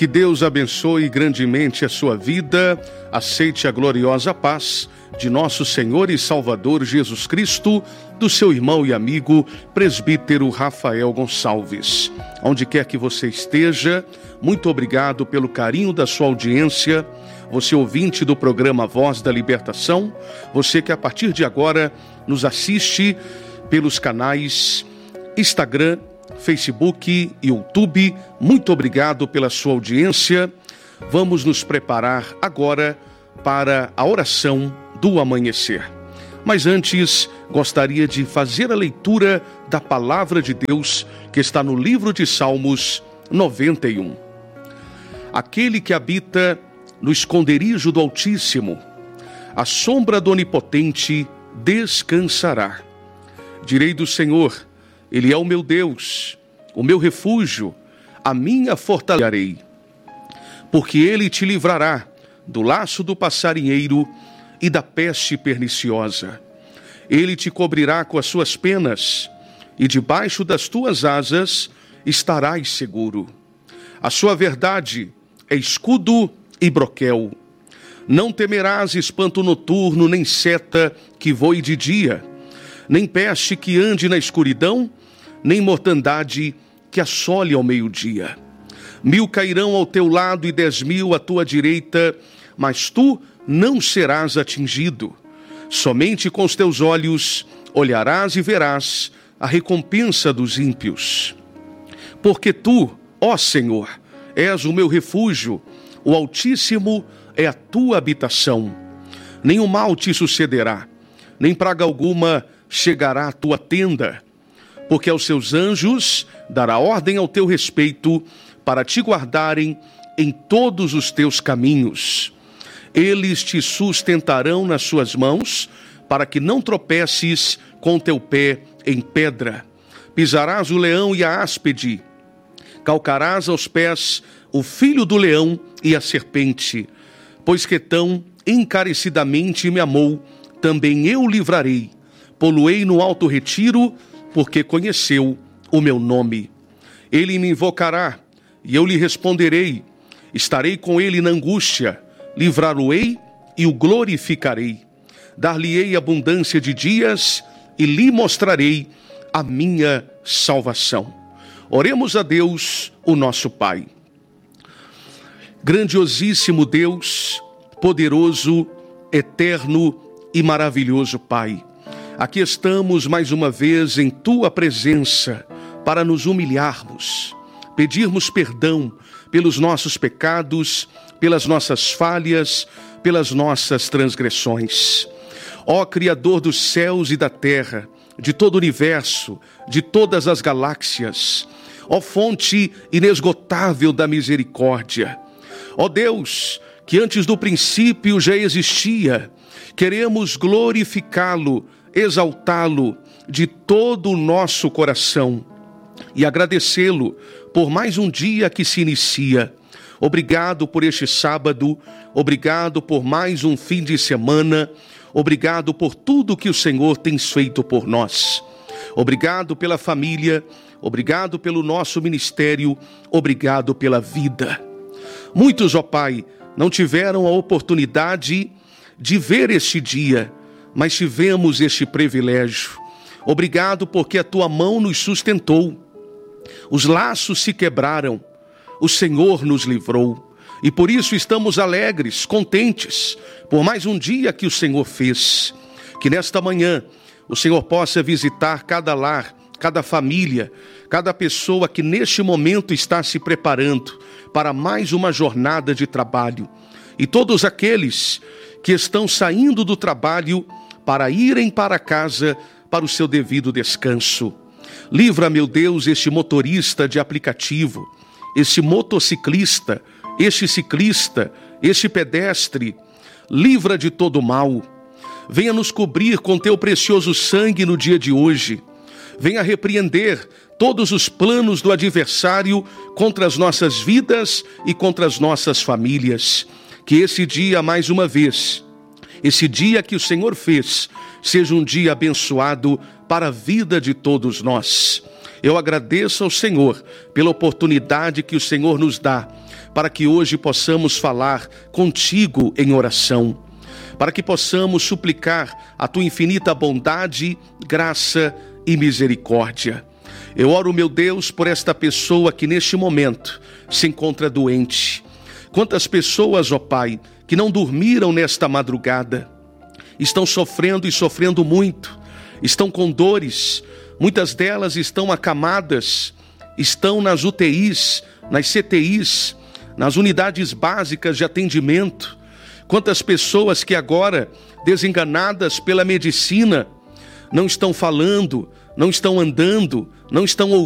Que Deus abençoe grandemente a sua vida. Aceite a gloriosa paz de nosso Senhor e Salvador Jesus Cristo, do seu irmão e amigo, presbítero Rafael Gonçalves. Onde quer que você esteja, muito obrigado pelo carinho da sua audiência. Você ouvinte do programa Voz da Libertação, você que a partir de agora nos assiste pelos canais Instagram, Facebook, YouTube, muito obrigado pela sua audiência. Vamos nos preparar agora para a oração do amanhecer. Mas antes, gostaria de fazer a leitura da palavra de Deus que está no livro de Salmos 91. Aquele que habita no esconderijo do Altíssimo, à sombra do Onipotente descansará. Direi do Senhor: Ele é o meu Deus, o meu refúgio, a minha fortalecerei. Porque Ele te livrará do laço do passarinheiro e da peste perniciosa. Ele te cobrirá com as suas penas, e debaixo das tuas asas estarás seguro. A sua verdade é escudo e broquel. Não temerás espanto noturno, nem seta que voe de dia, nem peste que ande na escuridão, nem mortandade que assole ao meio-dia. 1000 cairão ao teu lado e 10.000 à tua direita, mas tu não serás atingido. Somente com os teus olhos olharás e verás a recompensa dos ímpios. Porque tu, ó Senhor, és o meu refúgio, o Altíssimo é a tua habitação. Nenhum mal te sucederá, nem praga alguma chegará à tua tenda, porque aos seus anjos dará ordem ao teu respeito para te guardarem em todos os teus caminhos. Eles te sustentarão nas suas mãos, para que não tropeces com teu pé em pedra. Pisarás o leão e a áspide, calcarás aos pés o filho do leão e a serpente. Pois que tão encarecidamente me amou, também eu o livrarei. Pô-lo-ei no alto retiro, porque conheceu o meu nome. Ele me invocará, e eu lhe responderei. Estarei com ele na angústia, livrá-lo-ei e o glorificarei. Dar-lhe-ei abundância de dias, e lhe mostrarei a minha salvação. Oremos a Deus, o nosso Pai. Grandiosíssimo Deus, poderoso, eterno e maravilhoso Pai. Aqui estamos mais uma vez em Tua presença para nos humilharmos, pedirmos perdão pelos nossos pecados, pelas nossas falhas, pelas nossas transgressões. Ó Criador dos céus e da terra, de todo o universo, de todas as galáxias, ó fonte inesgotável da misericórdia, ó Deus, que antes do princípio já existia, queremos glorificá-lo, exaltá-lo de todo o nosso coração e agradecê-lo por mais um dia que se inicia. Obrigado por este sábado, obrigado por mais um fim de semana, obrigado por tudo que o Senhor tem feito por nós. Obrigado pela família, obrigado pelo nosso ministério, obrigado pela vida. Muitos, ó Pai, não tiveram a oportunidade de ver este dia, mas tivemos este privilégio. Obrigado porque a Tua mão nos sustentou. Os laços se quebraram, o Senhor nos livrou. E por isso estamos alegres, contentes, por mais um dia que o Senhor fez. Que nesta manhã o Senhor possa visitar cada lar, cada família, cada pessoa que neste momento está se preparando para mais uma jornada de trabalho. E todos aqueles que estão saindo do trabalho para irem para casa para o seu devido descanso. Livra, meu Deus, este motorista de aplicativo, este motociclista, este ciclista, este pedestre. Livra de todo mal. Venha nos cobrir com teu precioso sangue no dia de hoje. Venha repreender todos os planos do adversário contra as nossas vidas e contra as nossas famílias. Que esse dia, mais uma vez, esse dia que o Senhor fez, seja um dia abençoado para a vida de todos nós. Eu agradeço ao Senhor pela oportunidade que o Senhor nos dá, para que hoje possamos falar contigo em oração, para que possamos suplicar a tua infinita bondade, graça e misericórdia. Eu oro, meu Deus, por esta pessoa que neste momento se encontra doente. Quantas pessoas, ó Pai, que não dormiram nesta madrugada, estão sofrendo e sofrendo muito, estão com dores, muitas delas estão acamadas, estão nas UTIs, nas CTIs, nas unidades básicas de atendimento. Quantas pessoas que agora, desenganadas pela medicina, não estão falando, não estão andando, não estão ouvindo,